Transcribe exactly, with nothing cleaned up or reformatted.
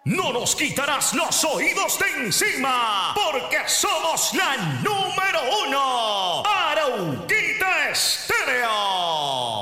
no nos quitarás los oídos de encima, porque somos la número